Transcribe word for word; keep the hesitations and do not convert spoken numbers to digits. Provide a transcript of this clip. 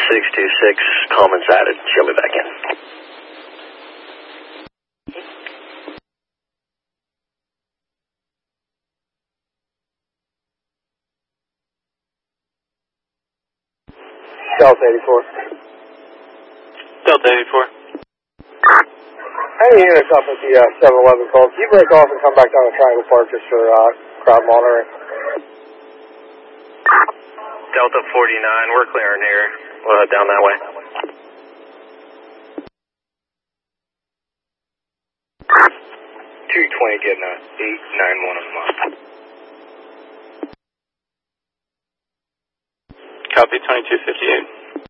six two six, Coleman sighted. Show me back in. Delta eighty-four. Delta eighty-four. Any units up at the uh, seven eleven call, can you break off and come back down to Triangle Park just for uh, crowd monitoring? Delta forty-nine, we're clearing here. We'll head down that way. two twenty getting a eight nine one on the month. Copy, twenty-two fifty-eight.